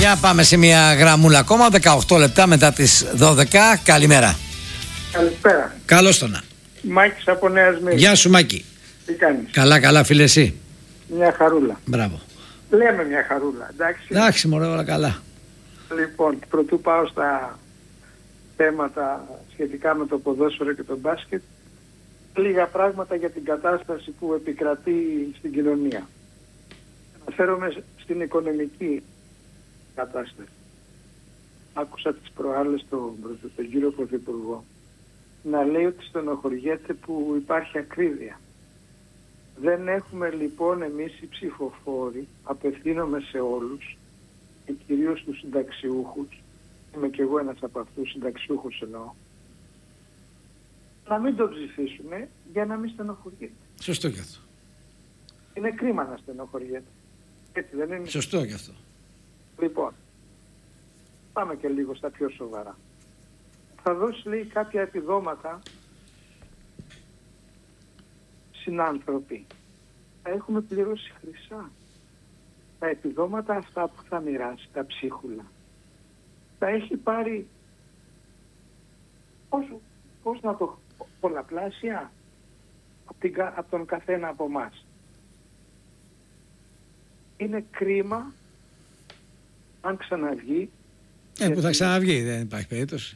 Για πάμε σε μια γραμμούλα ακόμα. 18 λεπτά μετά τις 12. Καλημέρα. Καλησπέρα. Καλώς το να. Μάκης από Νέα Σμύρνη. Γεια σου Μάκη. Τι κάνεις? Καλά, καλά φίλε εσύ. Μια χαρούλα. Μπράβο. Λέμε μια χαρούλα, εντάξει. Εντάξει μωρέ, όλα καλά. Λοιπόν, πρωτού πάω στα θέματα σχετικά με το ποδόσφαιρο και το μπάσκετ, λίγα πράγματα για την κατάσταση που επικρατεί στην κοινωνία. Αναφέρομαι στην οικονομική κατάσταση. Άκουσα τις προάλλες τον κύριο Πρωθυπουργό να λέει ότι στενοχωριέται που υπάρχει ακρίβεια. Δεν έχουμε λοιπόν εμείς οι ψηφοφόροι, απευθύνομαι σε όλους και κυρίως τους συνταξιούχους, είμαι και εγώ ένας από αυτούς συνταξιούχους εννοώ, να μην το ψηφίσουμε για να μην στενοχωριέται. Σωστό και αυτό. Είναι κρίμα να στενοχωριέται. Έτσι δεν είναι? Σωστό και αυτό. Λοιπόν, πάμε και λίγο στα πιο σοβαρά. Θα δώσει λέει κάποια επιδόματα συνάνθρωποι. Θα έχουμε πληρώσει χρυσά. Τα επιδόματα αυτά που θα μοιράσει, τα ψίχουλα, θα έχει πάρει πώς να το πολλαπλάσια από τον καθένα από εμάς. Είναι κρίμα αν ξαναβγεί. Που θα ξαναβγεί, δεν υπάρχει περίπτωση.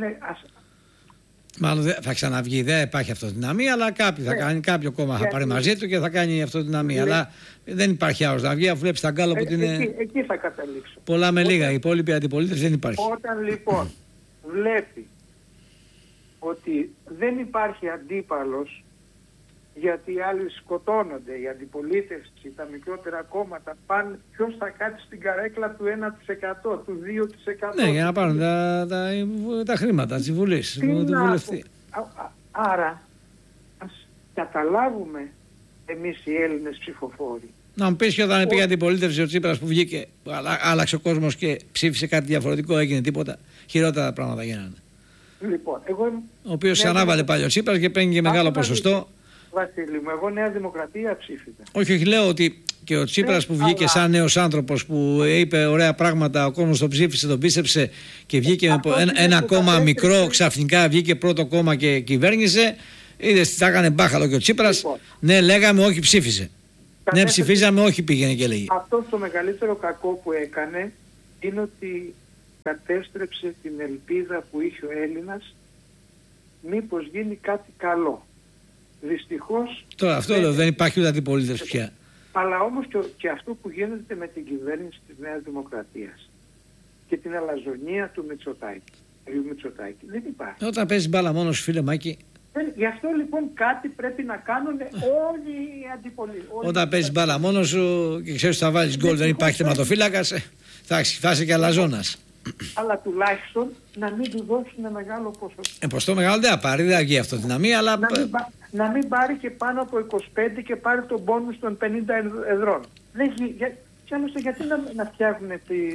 Μάλλον θα ξαναβγεί, δεν υπάρχει αυτοδυναμία, αλλά κάποιο κόμμα θα πάρει μαζί του και θα κάνει αυτοδυναμία. Αλλά δεν υπάρχει άλλος να βγει, αφού βλέπει τα γκάλοπ ότι είναι εκεί θα καταλήξω. Πολλά με λίγα, η υπόλοιπη αντιπολίτευση δεν υπάρχει. Όταν λοιπόν βλέπει ότι δεν υπάρχει αντίπαλος, γιατί οι άλλοι σκοτώνονται, η αντιπολίτευση, τα μικρότερα κόμματα πάνε, ποιος θα κάτσει στην καρέκλα του 1%, του 2%. Ναι, για να πάρουν τα χρήματα της Βουλής, του βουλευτή. Άρα, ας καταλάβουμε εμείς οι Έλληνες ψηφοφόροι. Να μου πεις και όταν πήγε η αντιπολίτευση ο Τσίπρας που βγήκε, άλλαξε ο κόσμος και ψήφισε κάτι διαφορετικό, έγινε τίποτα, χειρότερα πράγματα γίνανε. Λοιπόν, ο οποίος ανάβαλε πάλι ο Τσίπρας και παίρνει και μεγάλο ποσοστό. Βασίλη μου, εγώ Νέα Δημοκρατία ψήφιζα. Όχι, λέω ότι και ο Τσίπρας που βγήκε σαν νέος άνθρωπος που είπε ωραία πράγματα, ο κόσμος τον ψήφισε, τον πίστεψε και βγήκε με ένα κόμμα μικρό, ξαφνικά βγήκε πρώτο κόμμα και κυβέρνησε. Είδες, τα έκανε μπάχαλο και ο Τσίπρας. Λοιπόν, ναι, λέγαμε, όχι ψήφισε. Ναι, ψηφίζαμε, όχι πήγαινε και λέγει. Αυτό το μεγαλύτερο κακό που έκανε είναι ότι κατέστρεψε την ελπίδα που είχε ο Έλληνας μήπως γίνει κάτι καλό. Δυστυχώς. Τώρα αυτό λέω, δεν υπάρχει ούτε αντιπολίτευση πια. Αλλά όμως και αυτό που γίνεται με την κυβέρνηση της Νέας Δημοκρατίας και την αλαζονία του Μητσοτάκη δεν υπάρχει. Όταν παίζεις μπάλα μόνος φίλε Μάκη. Γι' αυτό λοιπόν κάτι πρέπει να κάνουν όλοι οι αντιπολίτες. Όταν παίζεις μπάλα μόνος σου και ξέρεις ότι θα βάλεις γκολ, δεν υπάρχει θεματοφύλακας, θα είσαι και αλαζόνας. Αλλά τουλάχιστον να μην του δώσουν μεγάλο ποσοστό. Ποστό μεγάλο δεν θα πάρει, δεν θα βγει αυτοδυναμία, αλλά. Να μην πάρει και πάνω από 25 και πάρει τον πόνους των 50 εδρών. Και άλλωστε γιατί να φτιάχνουν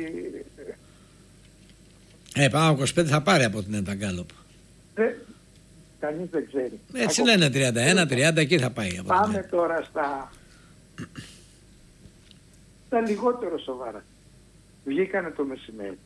πάνω από 25 θα πάρει από την Ενταγκάλοπ. Κανείς δεν ξέρει. Έτσι λένε 31-30 εκεί θα πάει. Πάμε τώρα στα λιγότερο σοβαρά. Βγήκανε το μεσημέρι.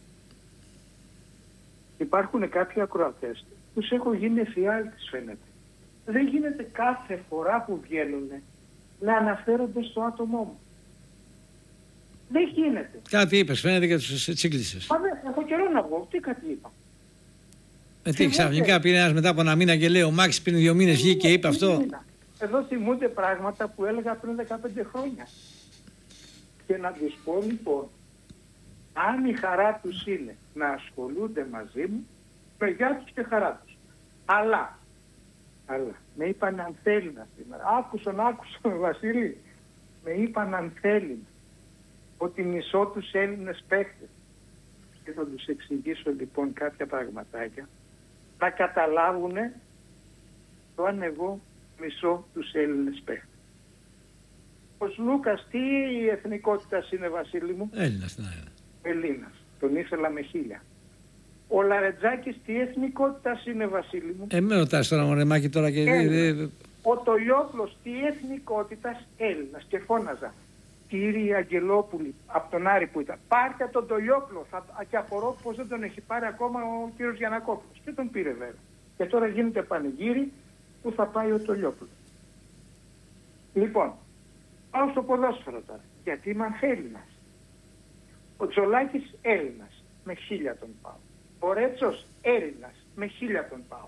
Υπάρχουν κάποιοι ακροατές τους έχω γίνει εφιάλτης φαίνεται. Δεν γίνεται κάθε φορά που βγαίνουν να αναφέρονται στο άτομό μου. Δεν γίνεται. Κάτι είπες, φαίνεται και τους τσίγκλισες. Έχω καιρό να βγω. Τι κάτι είπα. Τι ξαφνικά πήρε ένας μετά από ένα μήνα και λέει ο Μάκης πριν 2 μήνες βγήκε και είπε αυτό. Εδώ θυμούνται πράγματα που έλεγα πριν 15 χρόνια. Και να τους πω λοιπόν, αν η χαρά τους είναι να ασχολούνται μαζί μου, με γεια τους και χαρά τους. Αλλά, με είπαν αν θέλει να σήμερα. Άκουσαν Βασίλη, με είπαν αν θέλει ότι μισώ τους Έλληνες παίχτες. Και θα τους εξηγήσω λοιπόν κάποια πραγματάκια. Να καταλάβουν το αν εγώ μισώ τους Έλληνες παίχτες. Ο Λούκας τι εθνικότητας είναι Βασίλη μου? Έλληνας, ναι. Ελλήνας. Τον ήθελα με 1000. Ο Λαρετζάκης τι εθνικότητας είναι Βασίλη μου? Με ρωτάς τώρα μωρεμάκι τώρα και... Ο Τολιόπλος τι εθνικότητας? Έλληνας. Και φώναζα. κύριοι Αγγελόπουλοι, από τον Άρη που ήταν, πάρτε τον Τολιόπουλο. Και απορώ πως δεν τον έχει πάρει ακόμα ο κύριος Γιαννακόπουλος. Και τον πήρε βέβαια. Και τώρα γίνεται πανηγύρι που θα πάει ο Τολιόπουλος. Λοιπόν, πάω στο ποδόσφαιρο τώρα. Γιατί είμαι Έλληνας. Ο Τζολάκης Έλληνας, με 1000 τον πάω. Ο Ρέτσος Έλληνας, με 1000 τον πάω.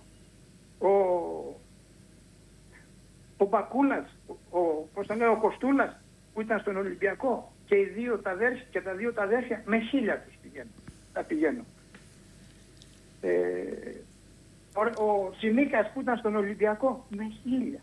Ο Μπακούλας, ο Κοστούλας που ήταν στον Ολυμπιακό, και οι δύο τα αδέρφια, και τα δύο τα αδέρφια, με 1000 τους πηγαίνω. Ο Σινίκας που ήταν στον Ολυμπιακό, με 1000.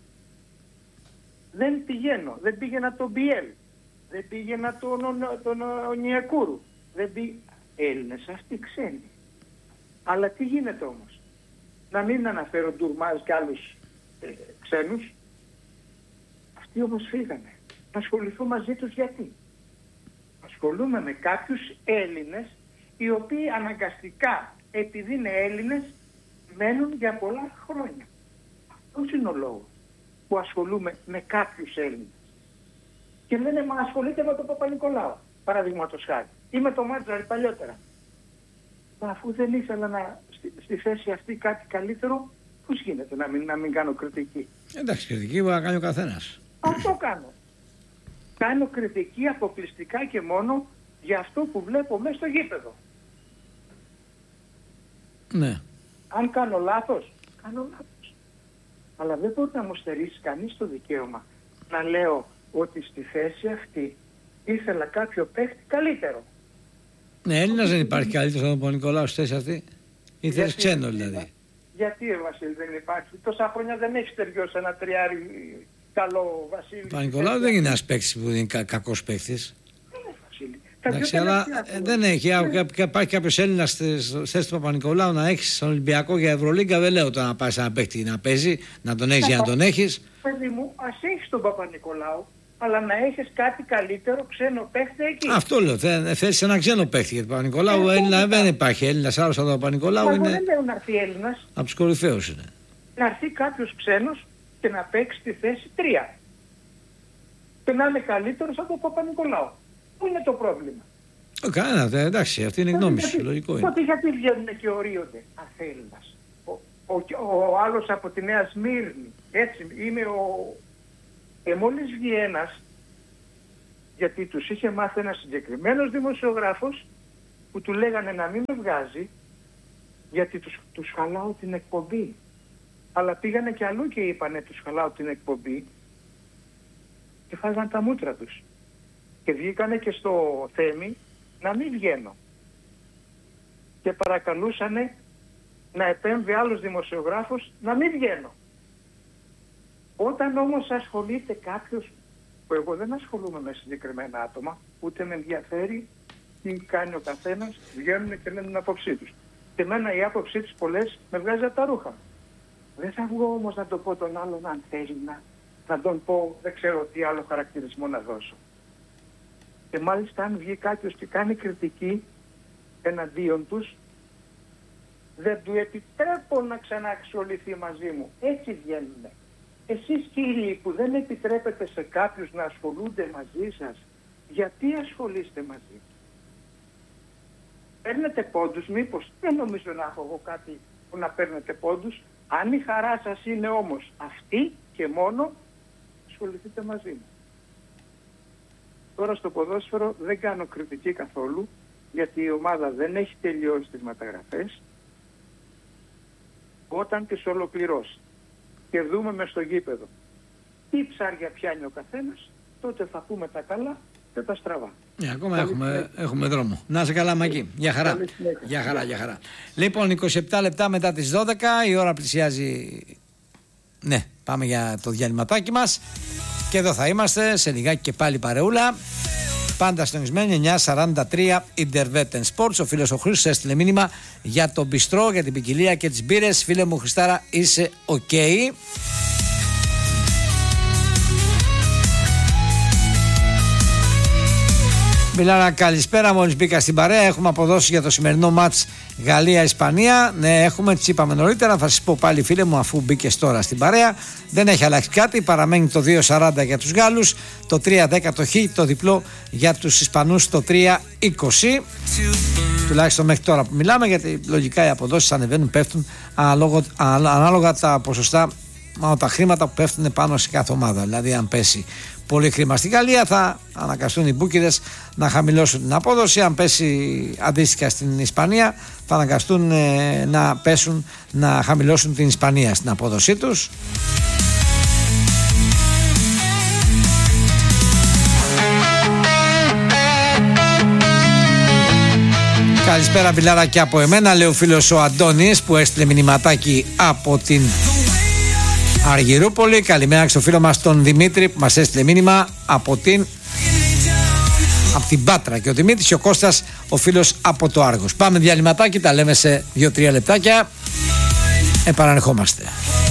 Δεν πηγαίνω, δεν πήγαινα τον Μπιέλ, δεν πήγαινα τον Ονιακούρου, Έλληνες αυτοί ξένοι. Αλλά τι γίνεται όμως, να μην αναφέρω Ντουρμάζ και άλλους ξένους, αυτοί όμως φύγανε. Να ασχοληθώ μαζί τους γιατί. Ασχολούμαι με κάποιους Έλληνες οι οποίοι αναγκαστικά, επειδή είναι Έλληνες, μένουν για πολλά χρόνια. Αυτός είναι ο λόγος που ασχολούμαι με κάποιους Έλληνες. Και λένε, μα ασχολείται με τον Παπα-Νικολάου, παραδείγματος χάρη, ή με τον Μάτζαρη παλιότερα. Μα αφού δεν ήθελα στη θέση αυτή κάτι καλύτερο, πώς γίνεται να μην κάνω κριτική. Εντάξει, κριτική μπορεί να κάνει ο καθένας. Αυτό κάνω. Κάνω κριτική αποκλειστικά και μόνο για αυτό που βλέπω μέσα στο γήπεδο. Ναι. Αν κάνω λάθος, κάνω λάθος. Αλλά δεν μπορεί να μου στερήσει κανείς το δικαίωμα να λέω ότι στη θέση αυτή ήθελα κάποιο παίχτη καλύτερο. Ναι, Έλληνας δεν υπάρχει καλύτερος από τον Νικολάου στη θέση αυτή. Ήθελες ξένο δηλαδή. Γιατί Βασίλη δεν υπάρχει. Τόσα χρόνια δεν έχει τελειώσει ένα τριάρι καλό Βασίλη. Ο Νικολάου δεν είναι ένας παίκτης που είναι κακός παίκτης. Βασίλη. Εντάξει, αλλά δεν έχει. Υπάρχει κάποιος Έλληνας στη θέση του Παπα-Νικολάου να έχεις στον Ολυμπιακό για Ευρωλίγκα. Δεν λέω τώρα να πάει σε ένα παίκτη να παίζει, να τον έχεις για να τον έχεις. Παιδί μου, ας έχεις τον Παπα-Νικολάου, αλλά να έχεις κάτι καλύτερο ξένο παίκτη εκεί. Αυτό λέω. Θέλεις ένα ξένο παίκτη για τον Παπα-Νικολάου. Δεν υπάρχει Έλληνας άλλος από τον Παπα-Νικολάου. Εγώ δεν λέω να έρθει Έλληνας. Από τους κορυφαίους είναι. Να έρθει κάποιος ξένος και να παίξει τη θέση 3. Και να είναι καλύτερος από τον Παπα-Νικολάου. Πού είναι το πρόβλημα. Κανένα, εντάξει, αυτή είναι η γνώμη σου. Λογικό είναι. Τότε γιατί βγαίνουν και ορίονται αθέληνας. Ο άλλος από τη Νέα Σμύρνη. Έτσι είναι μόλις βγει ένας, γιατί τους είχε μάθει ένας συγκεκριμένος δημοσιογράφος που του λέγανε να μην με βγάζει γιατί τους χαλάω την εκπομπή. Αλλά πήγανε και αλλού και είπανε τους χαλάω την εκπομπή και φάγαν τα μούτρα τους. Και βγήκανε και στο Θέμη να μην βγαίνω. Και παρακαλούσανε να επέμβει άλλος δημοσιογράφος να μην βγαίνω. Όταν όμως ασχολείται κάποιος, που εγώ δεν ασχολούμαι με συγκεκριμένα άτομα, ούτε με ενδιαφέρει τι κάνει ο καθένας, βγαίνουν και λένε την άποψή τους. Και εμένα η άποψή τους πολλές με βγάζει από τα ρούχα. Δεν θα βγω όμως να το πω τον άλλον αν θέλει να τον πω, δεν ξέρω τι άλλο χαρακτηρισμό να δώσω. Και μάλιστα αν βγει κάποιος και κάνει κριτική εναντίον τους, δεν του επιτρέπω να ξαναασχοληθεί μαζί μου. Έτσι βγαίνουνε. Εσείς κύριοι που δεν επιτρέπετε σε κάποιους να ασχολούνται μαζί σας, γιατί ασχολείστε μαζί. Παίρνετε πόντους μήπως? Δεν νομίζω να έχω εγώ κάτι που να παίρνετε πόντους. Αν η χαρά σας είναι όμως αυτή και μόνο, ασχοληθείτε μαζί μου. Τώρα στο ποδόσφαιρο δεν κάνω κριτική καθόλου, γιατί η ομάδα δεν έχει τελειώσει τις μεταγραφές. Όταν τις ολοκληρώσει και δούμε μες στο γήπεδο τι ψάρια πιάνει ο καθένας, τότε θα πούμε τα καλά και τα στραβά. Ακόμα έχουμε δρόμο. Να είσαι καλά, Μάκη. Γεια χαρά. Γεια χαρά, γεια χαρά. Λοιπόν, 27 λεπτά μετά τις 12, η ώρα πλησιάζει. Ναι, πάμε για το διαλυματάκι μας. Και εδώ θα είμαστε σε λιγάκι και πάλι παρεούλα. Πάντα στονισμένοι 9:43 Interveten Sports. Ο φίλος ο Χρήστος έστειλε μήνυμα για τον μπιστρό, για την ποικιλία και τις μπύρες. Φίλε μου Χριστάρα, είσαι ok. Μιλάνα, καλησπέρα. Μόλις μπήκα στην παρέα. Έχουμε αποδώσει για το σημερινό μάτς Γαλλία-Ισπανία. Ναι, έχουμε, τις είπαμε νωρίτερα. Θα σας πω πάλι, φίλε μου, αφού μπήκες τώρα στην παρέα. Δεν έχει αλλάξει κάτι. Παραμένει το 2-40 για τους Γάλλους, το 3-10 το Χ, το διπλό για τους Ισπανούς, το 3-20. Τουλάχιστον μέχρι τώρα που μιλάμε, γιατί λογικά οι αποδόσεις ανεβαίνουν, πέφτουν ανάλογα τα ποσοστά, τα χρήματα που πέφτουν πάνω σε κάθε ομάδα. Δηλαδή, αν πέσει πολύ χρήμα στην Γαλλία, θα αναγκαστούν οι μπούκιδες να χαμηλώσουν την απόδοση. Αν πέσει αντίστοιχα στην Ισπανία, θα αναγκαστούν να χαμηλώσουν την Ισπανία στην απόδοσή τους. Καλησπέρα, Μπιλάρα, και από εμένα, λέει ο φίλος ο Αντώνης, που έστειλε μηνυματάκι από την Αργυρούπολη. Καλημέρα στο φίλο μας τον Δημήτρη, που μας έστειλε μήνυμα από την Πάτρα, και ο Δημήτρης και ο Κώστας, ο φίλος από το Άργος. Πάμε διαλυματάκι, τα λέμε σε 2-3 λεπτάκια. Επαναρχόμαστε.